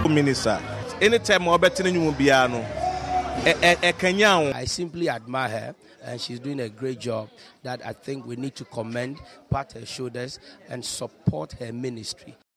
minister. Anytime I bet you biano. I simply admire her, and she's doing a great job that I think we need to commend, pat her shoulders, and support her ministry.